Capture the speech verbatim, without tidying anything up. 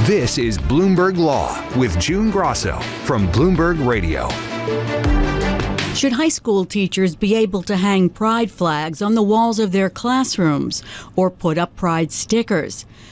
This is Bloomberg Law with June Grosso from Bloomberg Radio. Should high school teachers be able to hang pride flags on the walls of their classrooms or put up pride stickers?